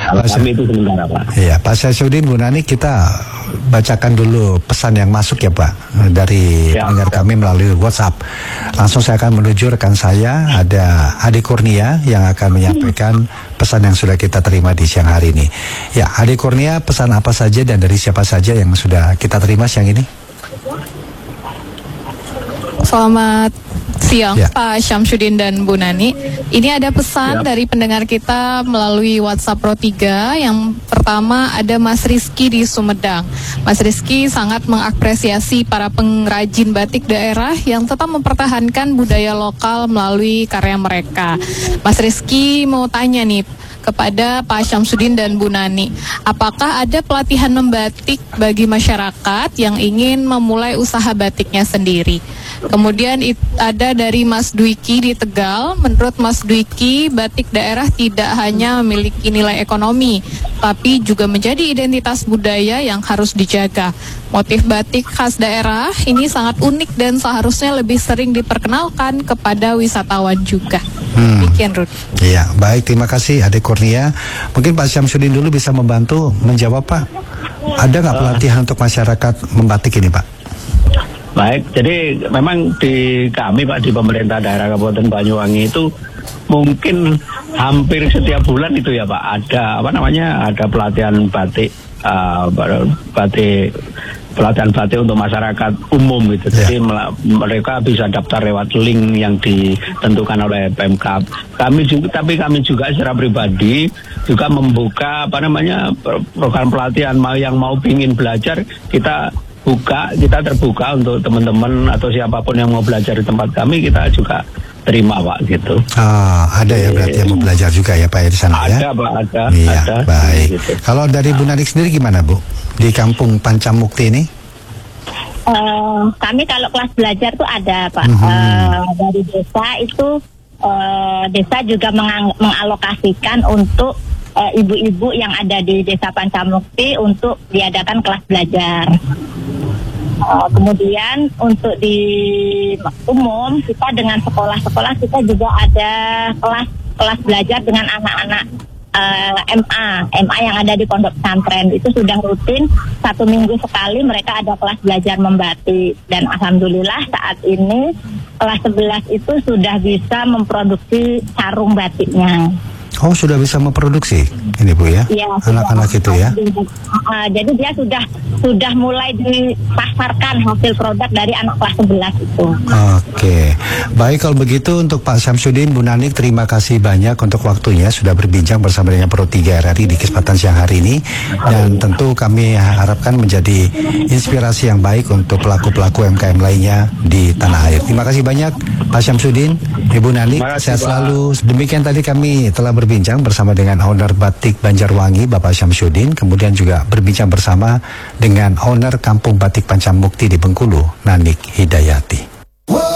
Kami itu sementara, Pak. Iya, Pak Syamsuddin, Bu Nani, kita bacakan dulu pesan yang masuk ya Pak dari pendengar kami melalui WhatsApp. Langsung saya akan menuju rekan saya, ada Ade Kurnia yang akan menyampaikan pesan yang sudah kita terima di siang hari ini. Ya, Ade Kurnia, pesan apa saja dan dari siapa saja yang sudah kita terima siang ini? Selamat siang Pak Syamsuddin dan Bu Nani. Ini ada pesan dari pendengar kita melalui WhatsApp Pro 3. Yang pertama ada Mas Rizky di Sumedang. Mas Rizky sangat mengapresiasi para pengrajin batik daerah yang tetap mempertahankan budaya lokal melalui karya mereka. Mas Rizky mau tanya nih kepada Pak Syamsuddin dan Bu Nani, apakah ada pelatihan membatik bagi masyarakat yang ingin memulai usaha batiknya sendiri? Kemudian ada dari Mas Dwiki di Tegal. Menurut Mas Dwiki, batik daerah tidak hanya memiliki nilai ekonomi, tapi juga menjadi identitas budaya yang harus dijaga. Motif batik khas daerah ini sangat unik dan seharusnya lebih sering diperkenalkan kepada wisatawan juga. Demikian, Ruth. Iya, baik, terima kasih Ade Kurnia. Mungkin Pak Syamsuddin dulu bisa membantu menjawab, Pak. Ada nggak pelatihan untuk masyarakat membatik ini, Pak? Baik, jadi memang di kami Pak, di pemerintah daerah Kabupaten Banyuwangi itu mungkin hampir setiap bulan itu ya Pak, ada ada pelatihan batik, pelatihan batik untuk masyarakat umum gitu. Jadi mereka bisa daftar lewat link yang ditentukan oleh Pemkab. Kami juga secara pribadi juga membuka program pelatihan yang mau ingin belajar, kita terbuka untuk teman-teman atau siapapun yang mau belajar di tempat kami, kita juga terima Pak gitu. Ada ya berarti yang mau belajar juga ya Pak ya di sana ya? Ada Pak, ada. Iya, ada. Baik. Gitu. Kalau dari Bu Nanik sendiri gimana Bu? Di Kampung Pancamukti ini? Kami kalau kelas belajar tuh ada Pak. Dari desa itu, desa juga mengalokasikan untuk ibu-ibu yang ada di Desa Pancamukti untuk diadakan kelas belajar. Kemudian untuk di umum kita dengan sekolah-sekolah kita juga ada kelas belajar dengan anak-anak MA yang ada di pondok pesantren. Itu sudah rutin 1 minggu sekali mereka ada kelas belajar membatik, dan alhamdulillah saat ini kelas 11 itu sudah bisa memproduksi sarung batiknya. Oh, sudah bisa memproduksi ini Bu ya? Iya, anak-anak itu ya? Jadi dia sudah mulai dipasarkan hasil produk dari anak kelas 11 itu. Oke, baik kalau begitu untuk Pak Syamsuddin, Bu Nanik, terima kasih banyak untuk waktunya sudah berbincang bersama dengan Pro 3 RRI di kesempatan siang hari ini, dan tentu kami harapkan menjadi inspirasi yang baik untuk pelaku-pelaku UMKM lainnya di tanah air. Terima kasih banyak Pak Syamsuddin, Ibu Nanik, sehat selalu. Demikian tadi kami telah berbincang bersama dengan owner Batik Banjarwangi Bapak Syamsuddin, kemudian juga berbincang bersama dengan owner Kampung Batik Pancamukti di Bengkulu, Nanik Hidayati.